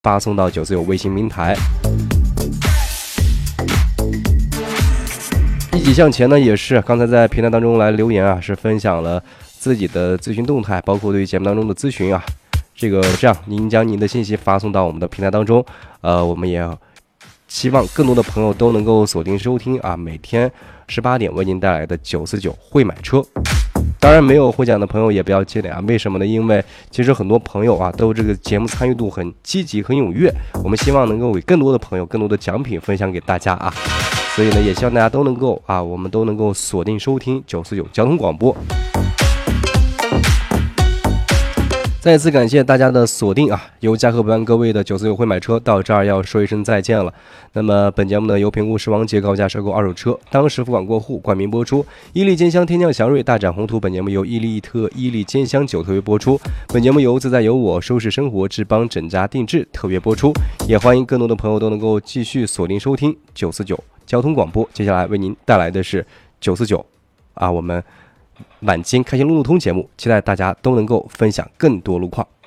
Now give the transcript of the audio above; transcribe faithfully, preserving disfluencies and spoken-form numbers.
发送到九四九微信平台。一起向前呢，也是刚才在平台当中来留言啊，是分享了自己的咨询动态，包括对于节目当中的咨询啊。这个这样，您将您的信息发送到我们的平台当中，呃，我们也希望更多的朋友都能够锁定收听啊，每天十八点为您带来的九四九会买车。当然，没有获奖的朋友也不要气馁啊，为什么呢？因为其实很多朋友啊，都这个节目参与度很积极、很踊跃，我们希望能够给更多的朋友、更多的奖品分享给大家啊。所以呢，也希望大家都能够啊，我们都能够锁定收听九四九交通广播。再次感谢大家的锁定啊！由嘉禾陪伴各位的九四九会买车到这儿要说一声再见了。那么本节目呢由评估时王杰高价收购二手车，当时付款过户冠名播出。伊利兼香天降祥瑞大展宏图，本节目由伊利特伊利兼香酒特约播出。本节目由自在由我收拾生活志邦整家定制特约播出。也欢迎更多的朋友都能够继续锁定收听九四九交通广播。接下来为您带来的是九四九啊，我们晚间开心路路通节目，期待大家都能够分享更多路况。